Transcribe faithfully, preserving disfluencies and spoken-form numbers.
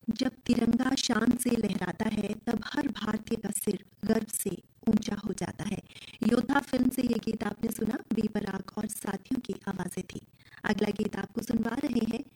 जब तिरंगा शान से लहराता है तब हर भारतीय का सिर गर्व से ऊंचा हो जाता है। योद्धा फिल्म से ये गीत आपने सुना, बी पराग और साथियों की आवाजें थी। अगला गीत आपको सुनवा रहे हैं